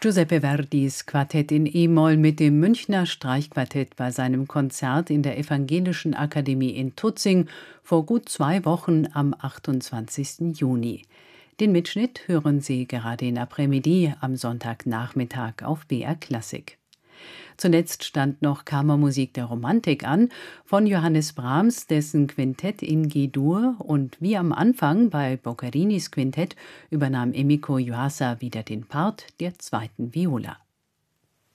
Giuseppe Verdis Quartett in E-Moll mit dem Münchner Streichquartett bei seinem Konzert in der Evangelischen Akademie in Tutzing vor gut 2 Wochen am 28. Juni. Den Mitschnitt hören Sie gerade in Après-Midi am Sonntagnachmittag auf BR Klassik. Zuletzt stand noch Kammermusik der Romantik an, von Johannes Brahms, dessen Quintett in G-Dur, und wie am Anfang bei Boccarinis Quintett übernahm Emiko Yuasa wieder den Part der zweiten Viola.